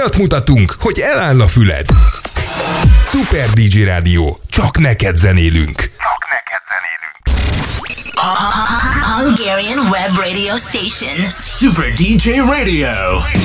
Olyat mutatunk, hogy eláll a füled. Super DJ Rádió. Csak neked zenélünk. Hungarian Web Radio Station. Super DJ Radio.